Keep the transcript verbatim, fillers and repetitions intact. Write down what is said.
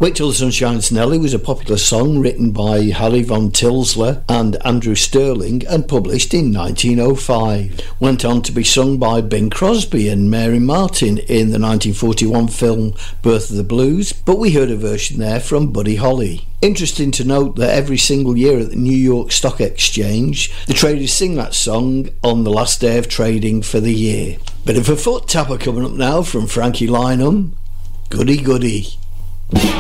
Wait Till the Sun Shines Nelly was a popular song written by Harry von Tilsler and Andrew Sterling and published in nineteen oh five. Went on to be sung by Bing Crosby and Mary Martin in the nineteen forty-one film Birth of the Blues, but we heard a version there from Buddy Holly. Interesting to note that every single year at the New York Stock Exchange, the traders sing that song on the last day of trading for the year. Bit of a foot tapper coming up now from Frankie Lynham. Goody goody.